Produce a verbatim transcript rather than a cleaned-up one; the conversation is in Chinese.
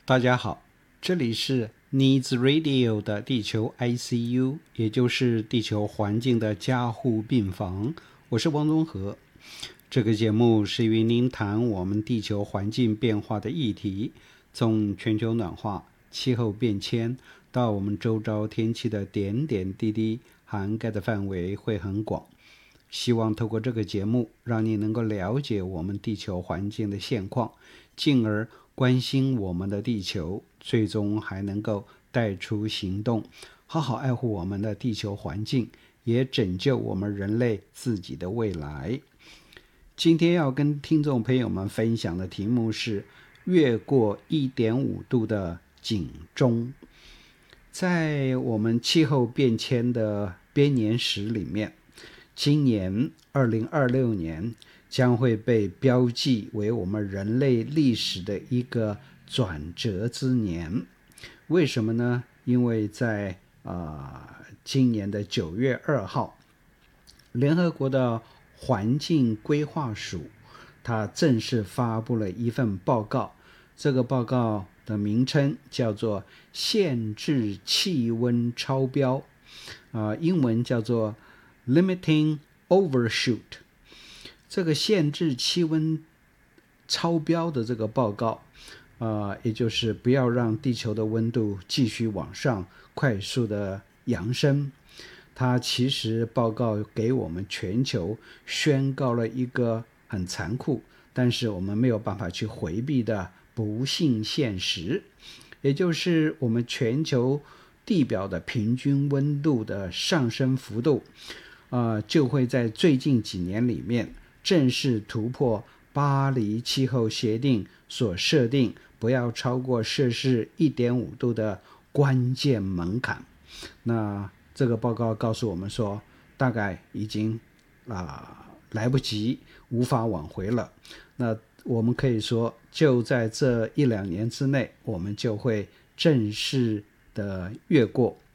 大家好，这里是 Needs Radio 的地球 I C U， 也就是地球环境的加护病房。我是王宗和。这个节目是与您谈我们地球环境变化的议题，从全球暖化、气候变迁到我们周遭天气的点点滴滴，涵盖的范围会很广。希望透过这个节目，让你能够了解我们地球环境的现况，进而关心我们的地球，最终还能够带出行动，好好爱护我们的地球环境，也拯救我们人类自己的未来。今天要跟听众朋友们分享的题目是越过 一点五 度的警钟。在我们气候变迁的编年史里面，今年二零二六年将会被标记为我们人类历史的一个转折之年。为什么呢？因为在、呃、今年的九月二号，联合国的环境规划署它正式发布了一份报告，这个报告的名称叫做限制气温超标、呃、英文叫做 Limiting Overshoot。 这个限制气温超标的这个报告、呃、也就是不要让地球的温度继续往上快速的扬升。它其实报告给我们全球宣告了一个很残酷，但是我们没有办法去回避的不幸现实，也就是我们全球地表的平均温度的上升幅度、呃、就会在最近几年里面正式突破巴黎气候协定所设定不要超过摄氏 一点五 度的关键门槛。那这个报告告诉我们说，大概已经、呃、来不及，无法挽回了。那我们可以说，就在这一两年之内，我们就会正式的越过